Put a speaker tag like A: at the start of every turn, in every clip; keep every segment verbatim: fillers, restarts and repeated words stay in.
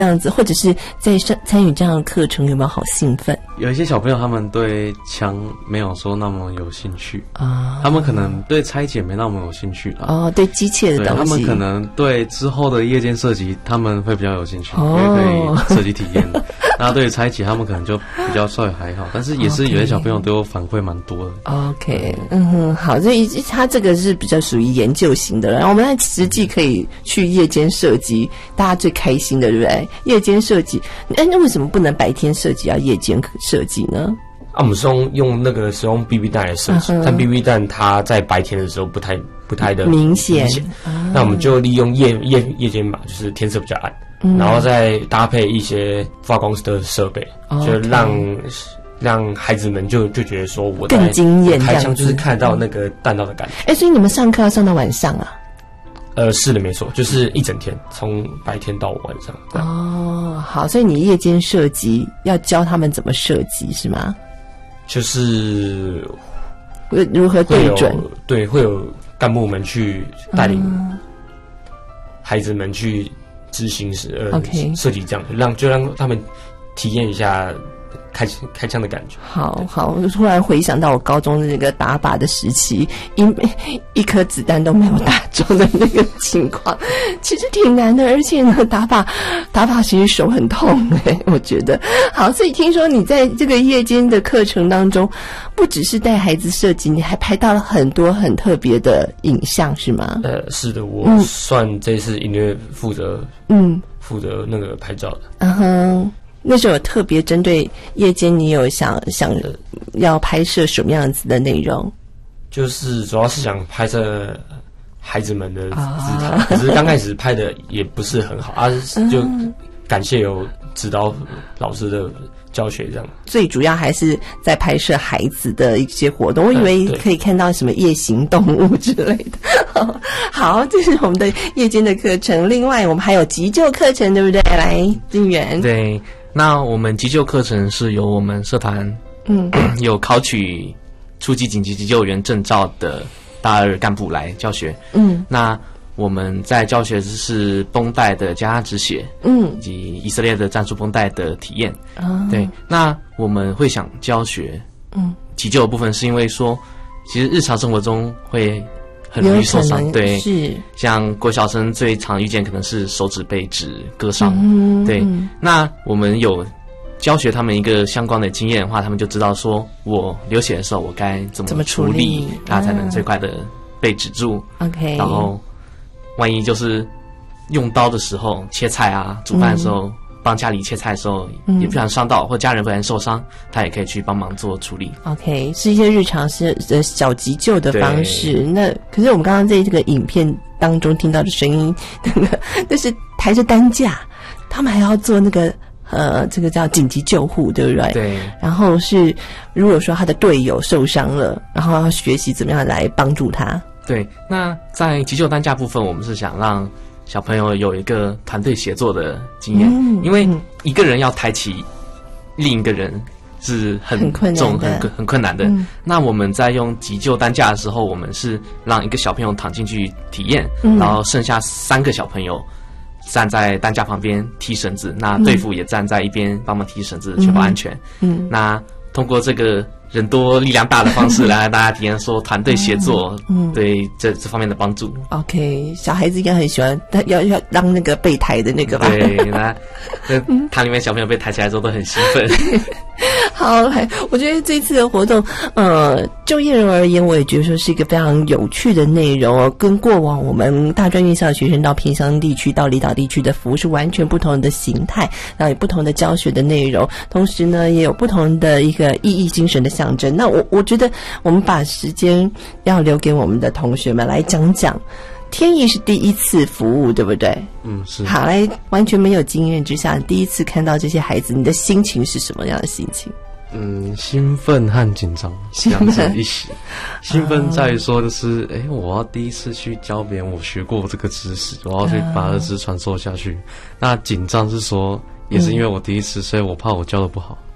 A: 这样子，或者是在参与这样的课程有没有好兴奋？
B: 有一些小朋友他们对枪没有说那么有兴趣
A: 啊，
B: 他们可能对拆解没那么有兴趣啦。
A: 哦，对机械的东西，
B: 他们可能对之后的夜间射击他们会比较有兴趣，
A: 哦、
B: 因为可以射击体验。那对于拆解他们可能就比较稍微还好，但是也是有些小朋友对我反馈蛮多的。
A: OK， 嗯哼，好，所以他这个是比较属于研究型的，然后我们实际可以去夜间射击，大家最开心的，对不对？夜间射击，哎，那为什么不能白天射击，要夜间射击呢？
C: 啊，我们是用用那个使用 B B 弹来射击，嗯、但 B B 弹它在白天的时候不太不太的
A: 明显，
C: 啊、那我们就利用夜夜夜间嘛，就是天色比较暗。嗯、然后再搭配一些发光的设备，哦、就让、okay. 让孩子们就就觉得说我
A: 更惊艳，
C: 开枪就是看到那个弹道的感觉。
A: 哎，所以你们上课要上到晚上啊？
C: 呃，是的，没错，就是一整天，从白天到晚上。
A: 哦，好，所以你夜间射击要教他们怎么射击是吗？
C: 就是
A: 如何对准？
C: 对，会有干部们去带领孩子们去。执行时呃
A: ，OK，
C: 设计这样，让就让他们体验一下开开枪的感觉。
A: 好好，我突然回想到我高中的那个打靶的时期，一一颗子弹都没有打中的那个情况，其实挺难的，而且呢，打靶打靶其实手很痛哎、欸，我觉得。好，所以听说你在这个夜间的课程当中，不只是带孩子射击，你还拍到了很多很特别的影像，是吗？
C: 呃，是的，我算这次音乐负责，嗯，负责那个拍照的。
A: 嗯哼。那时候有特别针对夜间，你有想想要拍摄什么样子的内容？
C: 就是主要是想拍摄孩子们的姿态，啊、可是刚开始拍的也不是很好啊，就感谢有指导老师的教学这样。
A: 最主要还是在拍摄孩子的一些活动，我以为可以看到什么夜行动物之类的。好，这是我们的夜间的课程。另外，我们还有急救课程，对不对？来，金源。
D: 对。那我们急救课程是由我们社团，嗯，有考取初级紧急急救员证照的大二干部来教学，嗯，那我们在教学是绷带的加止血，嗯，以及以色列的战术绷带的体验，哦，对。那我们会想教学，嗯，急救的部分是因为说，其实日常生活中会很容易受伤，对，
A: 是
D: 像国小生最常遇见可能是手指被纸割伤，嗯，对。那我们有教学他们一个相关的经验的话，他们就知道说我流血的时候我该怎么处理，它才能最快的被止住。
A: OK，
D: 然后万一就是用刀的时候切菜啊，煮饭的时候。嗯，帮家里切菜的时候也不想伤到，嗯，或家人不然受伤，他也可以去帮忙做处理。
A: OK， 是一些日常是呃小急救的方式。那可是我们刚刚在这个影片当中听到的声音，那个那是抬着担架，他们还要做那个呃这个叫紧急救护，对不对？
D: 对。
A: 然后是如果说他的队友受伤了，然后要学习怎么样来帮助他。
D: 对。那在急救担架部分，我们是想让小朋友有一个团队协作的经验，嗯，因为一个人要抬起另一个人是很重、很很很困难的。嗯，那我们在用急救担架的时候，我们是让一个小朋友躺进去体验，嗯，然后剩下三个小朋友站在担架旁边提绳子，那队副也站在一边帮忙提绳子，确保安全。嗯，那通过这个人多力量大的方式来让大家体验说团队协作，嗯，对这这方面的帮助。
A: OK， 小孩子应该很喜欢，他要要当那个备胎的那个吧？
D: 对，那那他里面小朋友被抬起来之后都很兴奋。
A: 好，我觉得这次的活动，呃，就业人而言，我也觉得说是一个非常有趣的内容哦，跟过往我们大专院校的学生到偏乡地区、到离岛地区的服务是完全不同的形态，然后有不同的教学的内容，同时呢，也有不同的一个意义精神的象征。那我我觉得我们把时间要留给我们的同学们来讲讲。天意是第一次服务，对不对？
B: 嗯，是。
A: 好，来，完全没有经验之下，第一次看到这些孩子，你的心情是什么样的心情？
B: 嗯，兴奋和紧张，两者一起。兴奋在于说，就是哎、欸，我要第一次去教别人我学过这个知识，我要去把这知识传授下去。那紧张是说，也是因为我第一次，所以我怕我教的不好。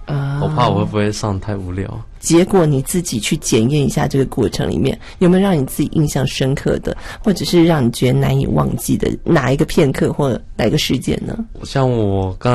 A: 啊，
B: 我怕我会不会上太无聊。
A: 结果你自己去检验一下这个过程里面有没有让你自己印象深刻的，或者是让你觉得难以忘记的哪一个片刻或哪一个事件呢？
B: 像我刚